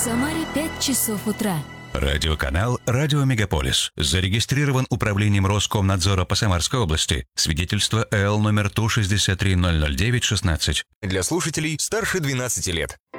Самаре 5 часов утра. Радиоканал «Радио Мегаполис». Зарегистрирован Управлением Роскомнадзора по Самарской области. Свидетельство ЭЛ номер 163-009-16. Для слушателей старше 12 лет.